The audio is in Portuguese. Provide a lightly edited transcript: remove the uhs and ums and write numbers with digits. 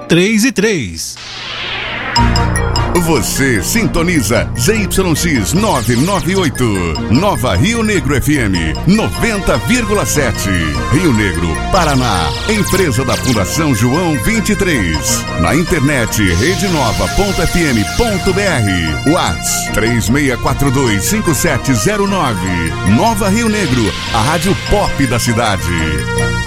3 e 3. Você sintoniza ZYX 998, Nova Rio Negro FM 90,7. Rio Negro, Paraná. Empresa da Fundação João 23. Na internet redenova.fm.br. Whats 36425709. Nova Rio Negro, a rádio pop da cidade.